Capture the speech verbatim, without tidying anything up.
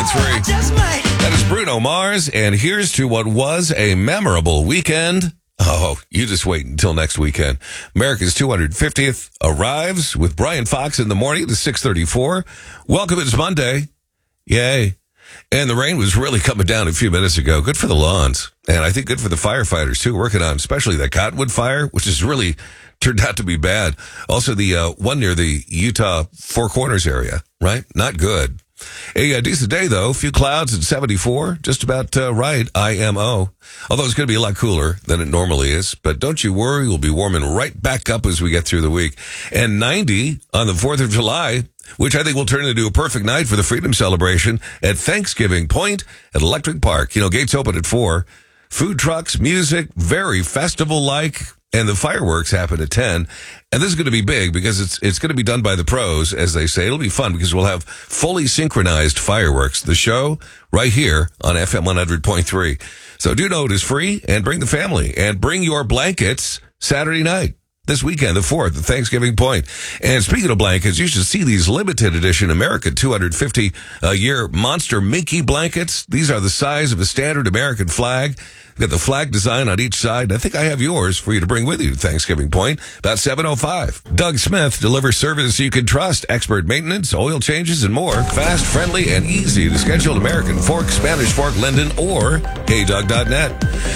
point three. That is Bruno Mars, and here's to what was a memorable weekend. Oh, you just wait until next weekend. America's two hundred fiftieth arrives with Brian Fox in the morning at six thirty-four. Welcome, it's Monday. Yay. And the rain was really coming down a few minutes ago. Good for the lawns. And I think good for the firefighters, too, working on especially that cottonwood fire, which has really turned out to be bad. Also, the uh, one near the Utah Four Corners area, right? Not good. A uh, decent day, though. A few clouds at seventy-four. Just about uh, right, I M O. Although it's going to be a lot cooler than it normally is. But don't you worry, we'll be warming right back up as we get through the week. And ninety on the fourth of July, which I think will turn into a perfect night for the Freedom Celebration at Thanksgiving Point at Electric Park. You know, gates open at four. Food trucks, music, very festival-like. And the fireworks happen at ten. And this is going to be big because it's it's going to be done by the pros, as they say. It'll be fun because we'll have fully synchronized fireworks. The show right here on F M one hundred point three. So do know it is free, and bring the family. And bring your blankets Saturday night. This weekend, the fourth, at Thanksgiving Point. And speaking of blankets, you should see these limited edition American two hundred fifty a year monster Minky blankets. These are the size of a standard American flag. Got the flag design on each side. I think I have yours for you to bring with you to Thanksgiving Point. About seven oh five. Doug Smith delivers service you can trust. Expert maintenance, oil changes, and more. Fast, friendly, and easy to schedule. American Fork, Spanish Fork, Linden, or Hey Doug dot net.